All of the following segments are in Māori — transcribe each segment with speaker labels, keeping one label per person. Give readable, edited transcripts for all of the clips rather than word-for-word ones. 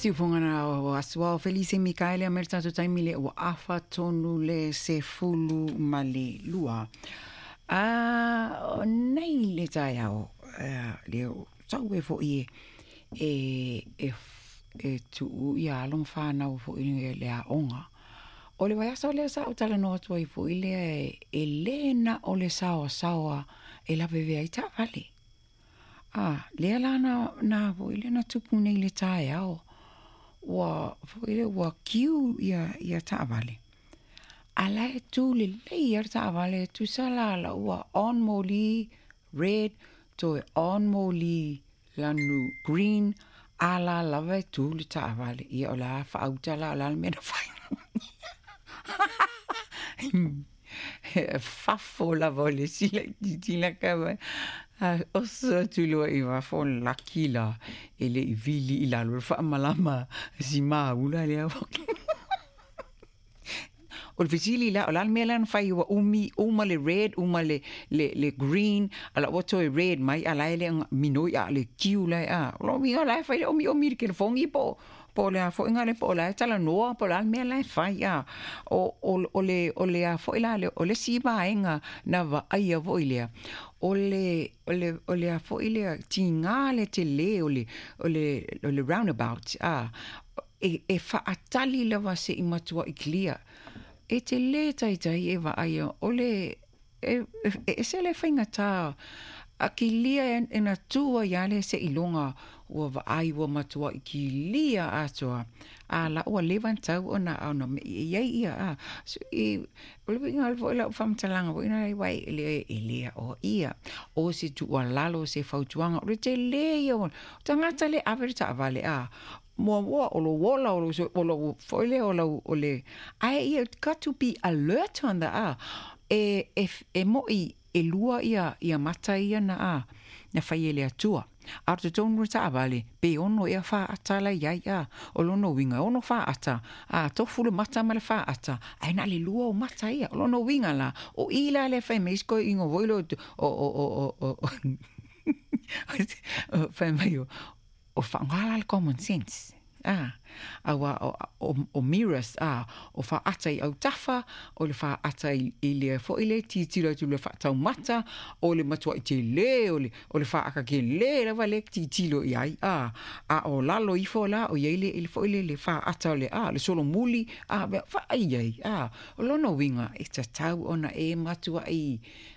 Speaker 1: Siufongana o asua o Felice Mikaele Amerita to taimile o afa tonu le se fulu male lua. Nei le tai au le sau e fo i tu ia long fa na fo i le a onga. O le vai sa le sa o tala no to i fo i le Elena o le sawa e la veve ai ta vale. Le ala na fo i le na tupu nei le tai au. Wa kiu ia taavale. Ala e tu le ia taavale tu sala la wa on moli red to on moli lanu green ala lava tu le taavale ia ola fa autala ala me na fai. Fafo la vole sila la kama. Oso tulo I va fon la kila ele I vili ila lo fa malama si ma ula le o visili la ala melan fa wa uma le red uma le green ala wato red mai ala le mino ya le kiula lo mi ala fa o mi ke fongi po le fo ngale po la tala no po la me la fa ya o le fo ila le o le si ba enga na va ai vo ile o le fo ile tingale te le o le roundabout e fa atali le va se imatua I clear e te le tai e va ai o le se le finga ta a ki lia na tua ya le se ilonga o va ai wa matua I ki lia atua a la o levanta ona ona ia so o le ngal vo la famtalanga vo ina vai le o ia o se tu lalo se fautuanga o te le o tangata le averta vale mo o lo wola o lo foile o le I got to be alert on that e mo e lua ia mata ia na fai ele atua. Arto tonu ta vale pe ono ia fa atala ia o lono winga ono fa ata to fulu mata male fa ata ai na le lua o mata ia o lono winga la o ila le fa mesko ingo voilo o fa mayo o fa ngala common sense o mirrors o fa ata au tafa o le fa ata ile fo ile titilo tu le fa tau mata o le matua te le o le fa aka ke le la vale titilo ai o lalo I fo la o ile il fo ile le fa ata le solo muli fa ai o lono winga e tau ona e matua I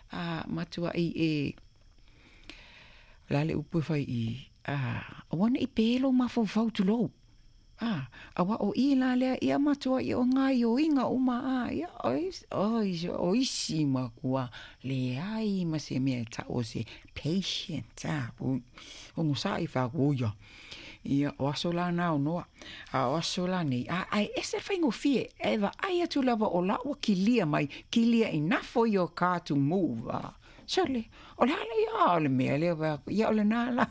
Speaker 1: la le upu fa I ona I pelo ma fo tu lo awa o ila le ia matua I o ngai o inga uma ia o isi makua le ai ma se me ta o se patient o ngusai fa goya ia o asola na o noa o asola nei ai ese faingo fie eva ai atu lava o la o kilia mai kilia enough for your car to move surely o la ia o le me le ia o le na la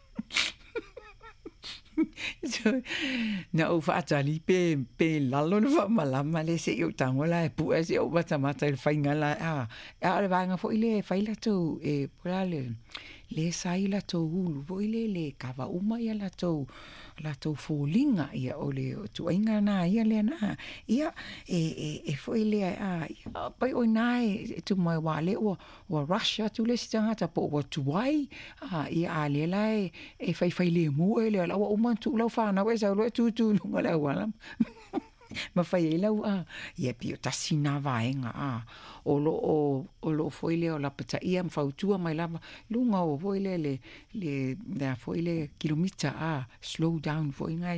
Speaker 1: so na o fa tali pe lalo no fa malama le se o tangola e pu se o bata mata el fainga la le vanga fo ile faila to pola le saila to ulu fo ile le kava uma ia la to folinga ia o le tu inga na ia le na ia fo ile pai o nai tu mai wale o Russia tu le stanga ta po tu wai ia le lai e fai le mu le la o man tu la fa na we sa lo tu ngala wala ma fai la ia pio tasina vaenga o lo foile o la pata ia mfautua mai lava lunga o foile le da foile kilomita slow down foinga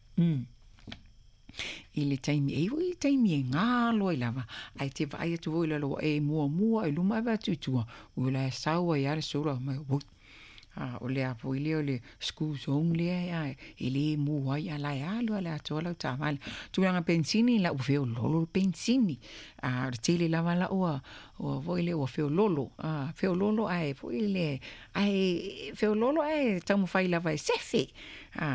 Speaker 1: ile taimi ngalo lava ai te vai tu voile lo mua e luma va tutua o la sawa ya sura mai o le apoile o le school zone le ele mua ya la ya lo la tola tamal tu nga pensini la o feo lolo pensini tele la vala o voile o feo lolo ai voile ai feo lolo ai tamu fai la vai sefe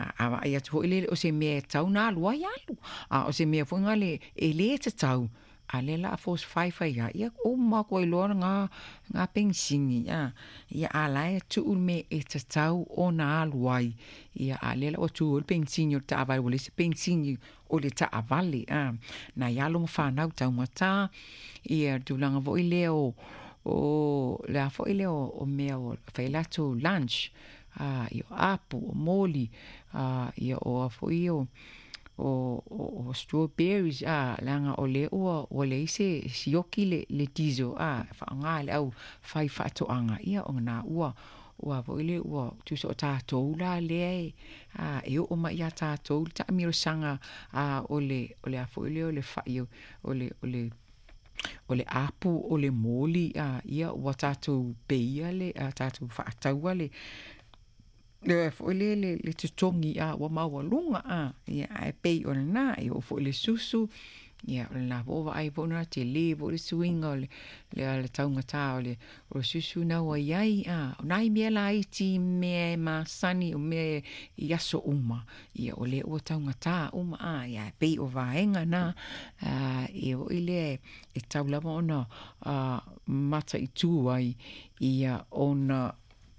Speaker 1: ai tu ile o se me tau na lo ya o se me fonga le ele te tau alela fos fai ia o ma ko lona nga pensingi ia ala tu me e tatau ona aluai ia alela o tu pensingi o ta vai wole se pensingi o le ta avale na ia lo fa na tau mata ia tulanga vo ile o la fo ile o mea o failato lunch io apu o moli ia o fo io o strawberries langa o le o le se sioki le tizo fa nga le au fai fa to anga ia o na ua vo ile tu so tatou la le e o ma ia tatou ta miro sanga o le a fo ile o le fa io o le apu o le moli ia o tatou peia le tatou fa tau le fo le tutongi wa mawalunga ia ai pei o na ia fo le susu ia na vo ai vo na te le vo le swinga le taunga ta o susu na wa iai nai me la iti me ma sani o me yaso uma ia o le o taunga ta uma ia pei o vaenga na ia o ile e taula ona mata i tu ai ia ona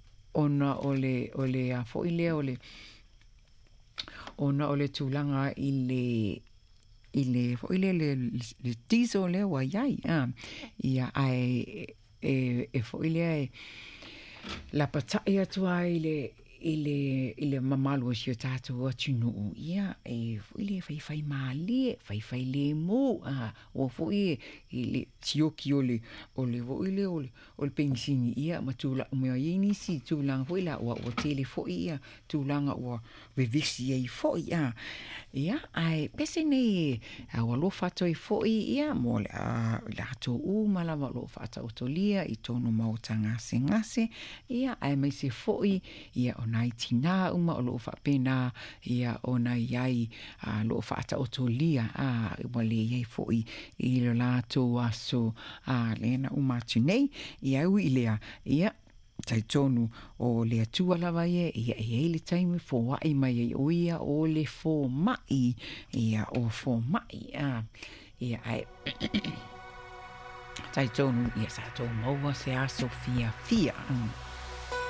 Speaker 1: ole a fo ile ole tulanga ile fo ile le tiso le wa yai ia ai fo ile la pataya tu ai ile mamalu si tatu o tunu ia fo ile fai mali fai le mo o fo ile sioki ole vo ile ole pensini ia matula me ini si tulanga fo ila o tele fo ia tulanga o vivisi ai fo ia ai pesene o lo fato i fo ia mo la to mala lo fato tolia i tono mau tanga ngase ia ai mai se fo ia nai tina uma o lo fa pena ia ona iai lo fa ta otolia mo le iai foi i lo la to aso lena uma tinei ia u ilea ia taitonu o le atua lava ia le taimi fo ai mai o ia o le fo mai ia o fo mai ia ai taitonu ia sa to maua se a Sofia fia